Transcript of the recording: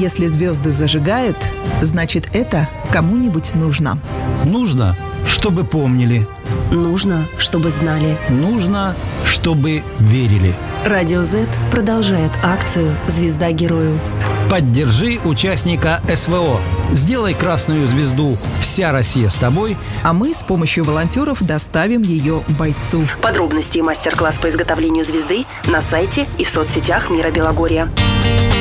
Если звезды зажигает, значит это кому-нибудь нужно. Нужно, чтобы помнили. Нужно, чтобы знали. Нужно, чтобы верили. Радио Z продолжает акцию «Звезда герою». Поддержи участника СВО. Сделай красную звезду «Вся Россия с тобой». А мы с помощью волонтеров доставим ее бойцу. Подробности и мастер-класс по изготовлению звезды на сайте и в соцсетях Мира Белогорья.